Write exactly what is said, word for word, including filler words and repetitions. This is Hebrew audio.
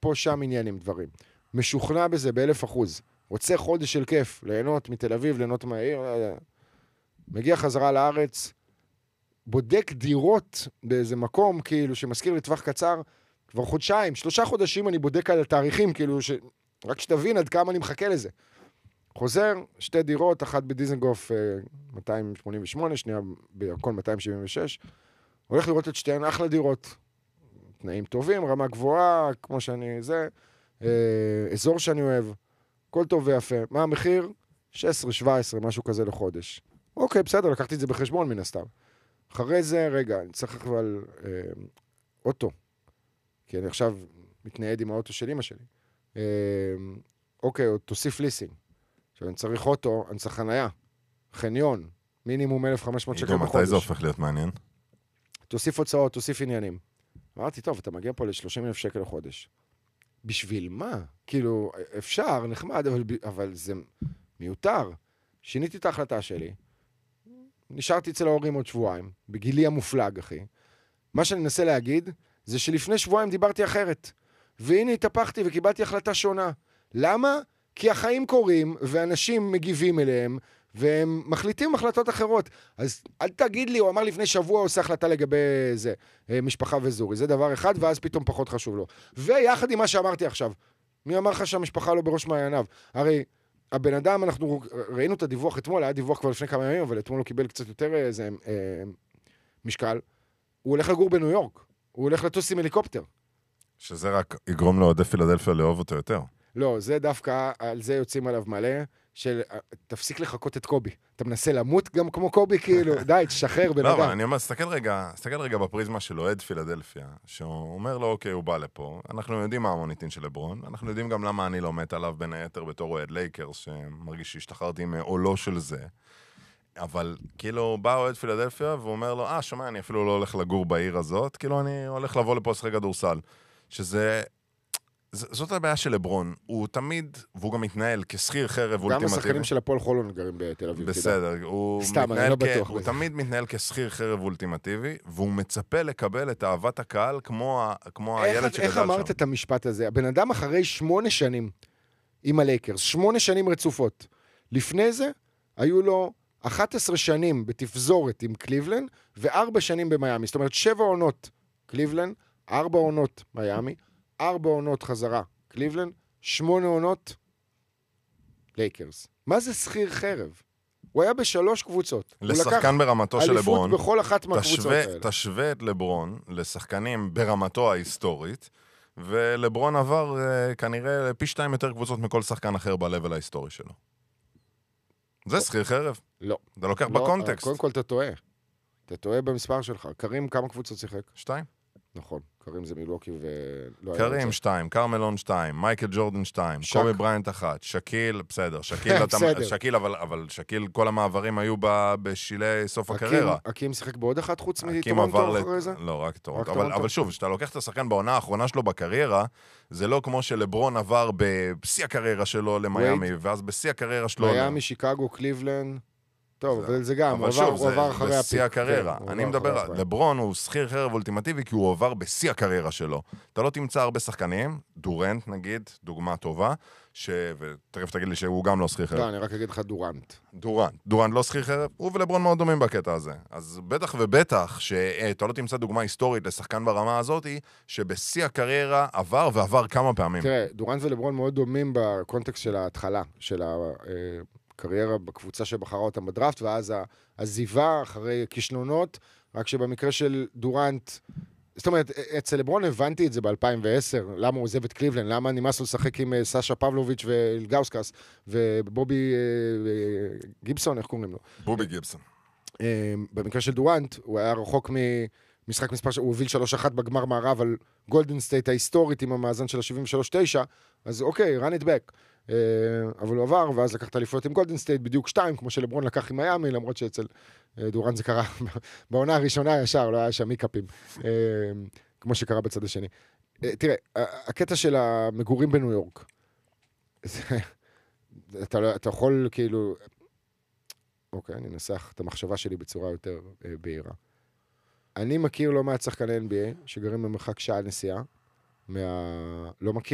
פה שם עניינים דברים. משוכנע בזה באלף אחוז. רוצה חודש של כיף, ליהנות מתל אביב, ליהנות מהעיר, מגיע חזרה לארץ, בודק דירות באיזה מקום, כאילו, שמזכיר לטווח קצר, כבר חודשיים, שלושה חודשים אני בודק על התאריכים, כאילו, ש... רק שתבין עד כמה אני מחכה לזה. חוזר, שתי דירות, אחת בדיזנגוף מאתיים שמונים ושמונה, שנייה בירקון מאתיים שבעים ושש, הולך לראות את שתיהן אחלה דירות, תנאים טובים, רמה גבוהה, כמו שאני, זה, אה, אזור שאני אוהב, כל טוב ויפה. מה המחיר? שש עשרה שבע עשרה, משהו כזה לחודש. אוקיי, בסדר, לקחתי את זה בחשבון מן הסתם. אחרי זה, רגע, אני צריך אבל אה, אוטו, כי אני עכשיו מתנייד עם האוטו של אמא שלי. אה, אוקיי, תוסיף ליסינג. עכשיו, אני צריך אוטו, אני צריך חנייה, חניון, מינימום אלף וחמש מאות שקל בחודש. מתי זה הופך להיות מעניין? תוסיף הוצאות, תוסיף עניינים. אמרתי, טוב, אתה מגיע פה ל-שלושים אלף שקל לחודש. בשביל מה? כאילו, אפשר, נחמד, אבל, אבל זה מיותר. שיניתי את ההחלטה שלי, נשארתי אצל ההורים עוד שבועיים, בגילי המופלג, אחי. מה שאני מנסה להגיד, זה שלפני שבועיים דיברתי אחרת. והנה התהפכתי וקיבלתי החלטה שונה. למה? כי החיים קורים, ואנשים מגיבים אליהם, והם מחליטים החלטות אחרות. אז אל תגיד לי, הוא אמר לפני שבוע, הוא עושה החלטה לגבי זה, משפחה וזורי. זה דבר אחד, ואז פתאום פחות חשוב לו. ויחד עם מה שאמרתי עכשיו, מי אמר לך שהמשפחה לא בראש מעייניו? הרי הבן אדם, אנחנו ראינו את הדיווח אתמול, היה דיווח כבר לפני כמה ימים, אבל אתמול הוא קיבל קצת יותר איזה אה, משקל. הוא הולך לגור בניו יורק. הוא הולך לטוס עם הליקופטר. שזה רק יגרום לאוהדי פילדלפיה לאהוב אותו יותר. לא, זה דווקא, על זה יוצאים עליו מלא, של תפסיק לחכות את קובי. אתה מנסה למות גם כמו קובי, כאילו, די, תשחרר בן אדם. לא, אבל אני אומר, סתכל רגע, סתכל רגע בפריזמה של אוהד פילדלפיה, שהוא אומר לו, אוקיי, הוא בא לפה, אנחנו יודעים מה המוניטין של לברון, אנחנו יודעים גם למה אני לא מת עליו בין היתר בתור אוהד לייקרס, שמרגיש שהשתחררתי מעולו של זה. אבל כאילו בא אוהד פילדלפיה, והוא אומר לו, אה, שומע, אני אפילו לא הולך לגור בעיר הזאת, כאילו אני הולך לבוא לפה לשחק כדורסל. שזה זאת הבעיה של לברון, הוא תמיד, והוא גם מתנהל כשכיר חרב אולטימטיבי. גם השחקנים של הפועל חולון גרים בתל אביב. בסדר, הוא, סתם, אני לא בטוח. הוא תמיד מתנהל כשכיר חרב אולטימטיבי, והוא מצפה לקבל את אהבת הקהל כמו, כמו הילד שגדל שם. איך אמרת את המשפט הזה? הבן אדם אחרי שמונה שנים עם הלייקרס, שמונה שנים רצופות. לפני זה היו לו אחת עשרה שנים בתפזורת עם קליבלנד, וארבע שנים במיימי. זאת אומרת, שבע עונות קליבלנד, ארבע עונות מיימי, ארבע עונות חזרה קליבלנד, שמונה עונות לייקרס. מה זה שכיר חרב? הוא היה בשלוש קבוצות. לשחקן ברמתו של לברון. אליפות בכל אחת מהקבוצות האלה. תשווה את לברון לשחקנים ברמתו ההיסטורית, ולברון עבר כנראה פי שתיים יותר קבוצות מכל שחקן אחר בלבל ההיסטורי שלו. זה שכיר חרב? לא. אתה לוקח בקונטקסט. קודם כל אתה טועה. אתה טועה במספר שלך. קרים כמה קבוצות שיחק? שתיים. נכון, קרים זה מילוקי ולא... קרים שתיים, קרמלון שתיים, מייקל ג'ורדן שתיים, קובי בריינט אחת, שקיל, בסדר, שקיל, אבל שקיל, כל המעברים היו בשילי סוף הקריירה. אקים שיחק בעוד אחת חוץ מטורונטו אחרי זה? לא, רק טורונטו. אבל שוב, כשאתה לוקח את השחקן בעונה האחרונה שלו בקריירה, זה לא כמו שלברון עבר בשיא הקריירה שלו למיימי, ואז בשיא הקריירה שלו... מיימי, שיקגו, קליבלנד... טוב, אבל זה גם, הוא עבר אחרי בשיא הקריירה. אני מדבר, לברון הוא שכיר חרב אולטימטיבי, כי הוא עבר בשיא הקריירה שלו. אתה לא תמצא הרבה שחקנים, דורנט נגיד, דוגמה טובה, ותכף תגיד לי שהוא גם לא שכיר חרב. לא, אני רק אגיד לך דורנט. דורנט. דורנט לא שכיר חרב, הוא ולברון מאוד דומים בקטע הזה. אז בטח ובטח שאתה לא תמצא דוגמה היסטורית לשחקן ברמה הזאת, שבשיא הקריירה עבר ועבר כמה פעמים. תראה, דורנט ולברון מאוד דומים בקונטקסט של ההתחלה, של ה... קריירה בקבוצה שבחרה אותם בדראפט, ואז הזיבה אחרי כישלונות, רק שבמקרה של דורנט, זאת אומרת, אצל לברון הבנתי את זה ב-אלפיים ועשר, למה הוא עוזב את קליבלנד, למה נמאס לו לשחק עם סשה פבלוביץ' ואילגאוסקס, ובובי גיבסון, איך קוראים לו? בובי גיבסון. במקרה של דורנט, הוא היה רחוק ממשחק מספר, הוא הוביל שלוש אחת בגמר מערב על גולדן סטייט ההיסטורית עם המאזן של ה-שבעים ושלוש תשע, אז אוקיי, run it back. אבל הוא עבר, ואז לקח אליפות עם גולדן סטייט בדיוק שתיים, כמו שלברון לקח עם מיימי, למרות שאצל דורנט זה קרה בעונה הראשונה ישר, לא היה שם מיקאפים, כמו שקרה בצד השני. תראה, הקטע של המגורים בניו יורק, אתה יכול כאילו, אוקיי, אני אנסח את המחשבה שלי בצורה יותר בהירה. אני מכיר לא מעט שחקני אן בי איי, שגרים במרחק שעה נסיעה, לא מכיר,